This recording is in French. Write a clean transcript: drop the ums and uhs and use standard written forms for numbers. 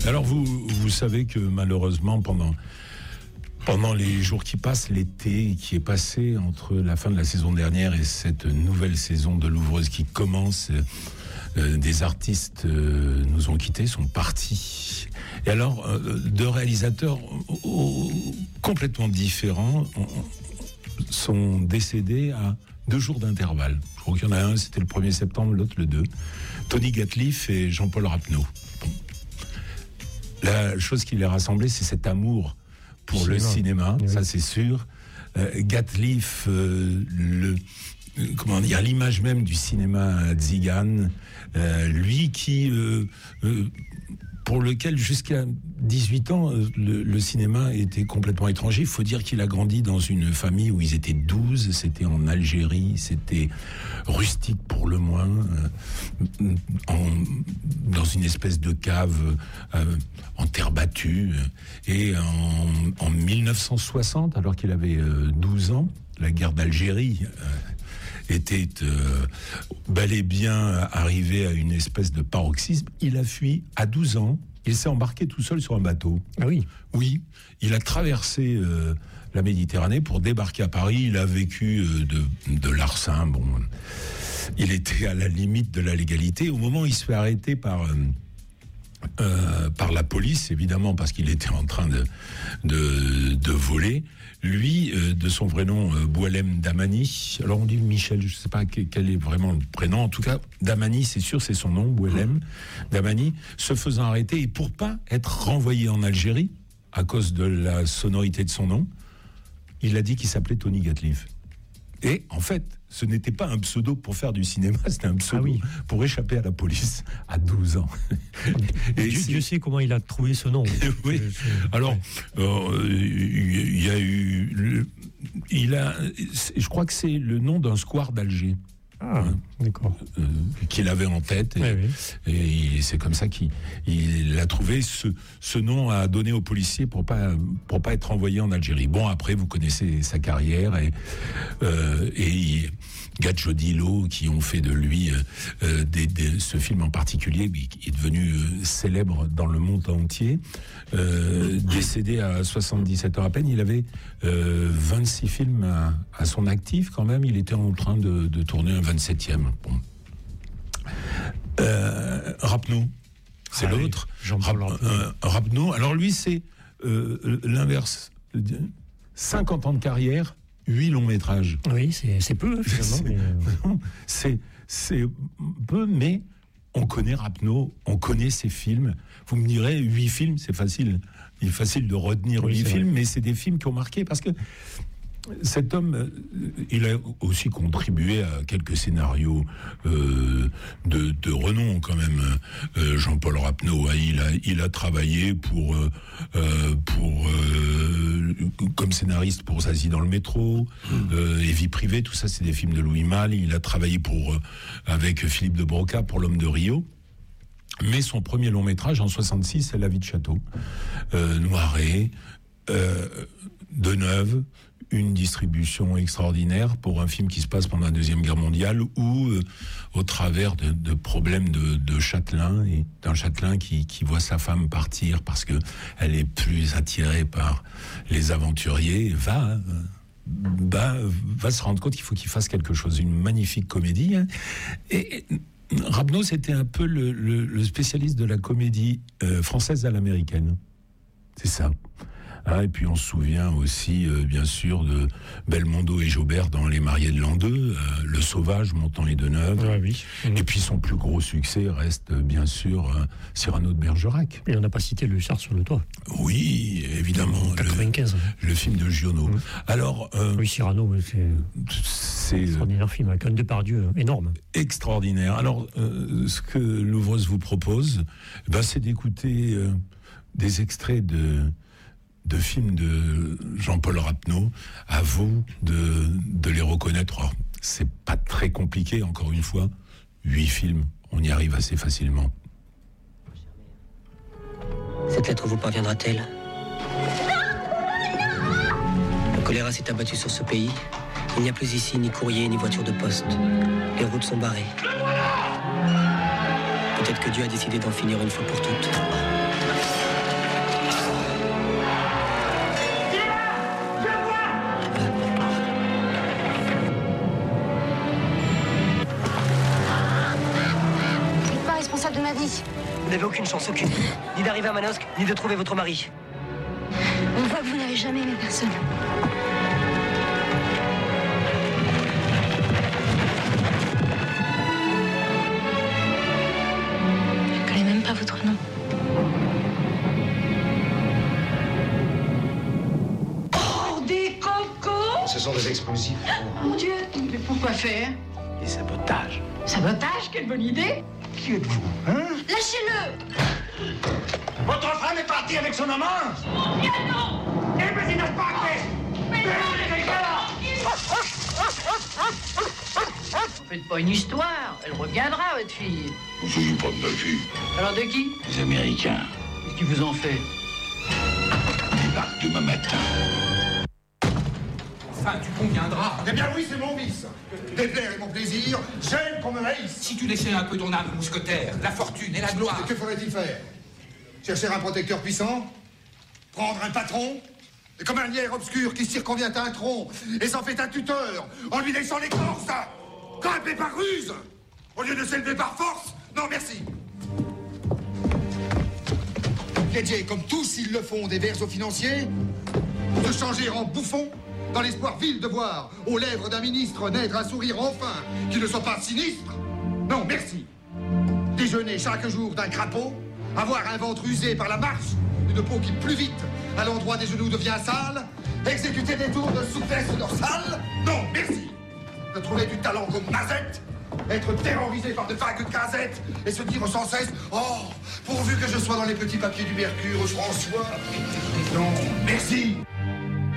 Alors vous savez que malheureusement pendant les jours qui passent, l'été qui est passé entre la fin de la saison dernière et cette nouvelle saison de l'Ouvreuse qui commence, des artistes nous ont quittés, sont partis. Et alors, deux réalisateurs complètement différents sont décédés à 2 jours d'intervalle. Je crois qu'il y en a un, c'était le 1er septembre, l'autre le 2. Tony Gatliff et Jean-Paul Rapneau. La chose qui les rassemblait, c'est cet amour pour le cinéma, oui. Ça c'est sûr. Gatliff, l'image même du cinéma Tzigan, lui qui, pour lequel jusqu'à 18 ans, le cinéma était complètement étranger. Il faut dire qu'il a grandi dans une famille où ils étaient 12, c'était en Algérie, c'était rustique pour le moins, dans une espèce de cave en terre battue. Et en 1960, alors qu'il avait 12 ans, la guerre d'Algérie était bel et bien arrivé à une espèce de paroxysme. Il a fui à 12 ans. Il s'est embarqué tout seul sur un bateau. Ah oui. Oui. Il a traversé la Méditerranée pour débarquer à Paris. Il a vécu de larcin. Bon, il était à la limite de la légalité. Au moment où il se fait arrêter par la police, évidemment, parce qu'il était en train de voler. Lui, de son vrai nom, Boualem Damani. Alors on dit Michel, je ne sais pas quel est vraiment le prénom. En tout cas, Damani, c'est sûr, c'est son nom, Boualem Damani, se faisant arrêter et pour pas être renvoyé en Algérie à cause de la sonorité de son nom, il a dit qu'il s'appelait Tony Gatliff. Et en fait, ce n'était pas un pseudo pour faire du cinéma, c'était un pseudo pour échapper à la police à 12 ans. Et Dieu sait comment il a trouvé ce nom. Oui. Alors, il y a eu... je crois que c'est le nom d'un square d'Alger. Ah, d'accord. Qu'il avait en tête. Et c'est comme ça qu'il a trouvé ce nom à donner aux policiers pour pas être envoyé en Algérie. Bon, après, vous connaissez sa carrière et Gadjo Dilo, qui ont fait de lui ce film en particulier, qui est devenu célèbre dans le monde entier. Décédé à 77 ans à peine, il avait 26 films à son actif quand même. Il était en train de tourner un 27e. Bon. Rapneau, c'est l'autre. Rapneau. Alors lui, c'est l'inverse. 50 ans de carrière, 8 longs métrages. Oui, c'est peu, finalement. C'est peu, mais on connaît Rapneau, on connaît ses films. Vous me direz, 8 films, c'est facile. Il est facile de retenir 8 films, mais c'est des films qui ont marqué, parce que cet homme, il a aussi contribué à quelques scénarios de renom quand même. Jean-Paul Rapneau, il a travaillé comme scénariste pour Zazie dans le métro, et Vie privée, tout ça c'est des films de Louis Malle. Il a travaillé avec Philippe de Broca pour L'Homme de Rio. Mais son premier long métrage en 66, c'est La vie de château. Noiret, Deneuve, une distribution extraordinaire pour un film qui se passe pendant la Deuxième Guerre mondiale, où au travers de problèmes de châtelain, et d'un châtelain qui voit sa femme partir parce que elle est plus attirée par les aventuriers, va se rendre compte qu'il faut qu'il fasse quelque chose. Une magnifique comédie. Et Rapneau, c'était un peu le spécialiste de la comédie française à l'américaine. C'est ça. Et puis on se souvient aussi, bien sûr, de Belmondo et Jobert dans Les Mariés de l'an 2, Le Sauvage, Montand et Deneuve. Oui. Et puis son plus gros succès reste, bien sûr, Cyrano de Bergerac. Et on n'a pas cité Le Char sur le toit. Oui, évidemment. 95. Le film de Giono. Alors, oui, Cyrano, c'est un extraordinaire film, avec un Depardieu énorme. Extraordinaire. Alors, ce que l'Ouvreuse vous propose, c'est d'écouter des extraits de films de Jean-Paul Rapneau. À vous de les reconnaître. Alors, c'est pas très compliqué, encore une fois. 8 films, on y arrive assez facilement. Cette lettre vous parviendra-t-elle? Le choléra s'est abattu sur ce pays. Il n'y a plus ici ni courrier ni voiture de poste. Les routes sont barrées. Peut-être que Dieu a décidé d'en finir une fois pour toutes. ma vie. Vous n'avez aucune chance, aucune. Ni d'arriver à Manosque, ni de trouver votre mari. On voit que vous n'avez jamais aimé personne. Je connais même pas votre nom. Oh, des cocos! Ce sont des explosifs. Oh, mon Dieu! Mais pourquoi faire? Des sabotages. Sabotage? Quelle bonne idée! Qui êtes-vous, hein? Lâchez-le! Votre femme est partie avec son amant! Mon Dieu, non! Eh ben, c'est notre parquet! Mais faites pas une histoire. Elle reviendra, votre fille. Il ne s'agit pas de ma fille. Alors de qui? Les Américains. Qu'est-ce qu'ils vous ont fait? Ils débarquent demain matin. Enfin, tu conviendras. Eh bien oui, c'est mon vice. Déplaire est mon plaisir, j'aime qu'on me haïsse. Si tu laissais un peu ton âme mousquetaire, la fortune et la gloire. Et que faudrait-il faire? Chercher un protecteur puissant? Prendre un patron? Et comme un lierre obscur qui circonvient à un tronc et s'en fait un tuteur en lui laissant l'écorce, grimper par ruse au lieu de s'élever par force? Non, merci. Piéger, comme tous ils le font, des vers aux financiers, se changer en bouffon dans l'espoir vil de voir aux lèvres d'un ministre naître un sourire enfin qui ne soit pas sinistre? Non, merci. Déjeuner chaque jour d'un crapaud, avoir un ventre usé par la marche, une peau qui plus vite à l'endroit des genoux devient sale, exécuter des tours de souplesse dorsale? Non, merci. De trouver du talent comme Mazette, être terrorisé par de vagues casettes et se dire sans cesse « Oh, pourvu que je sois dans les petits papiers du Mercure, François !» Non, merci.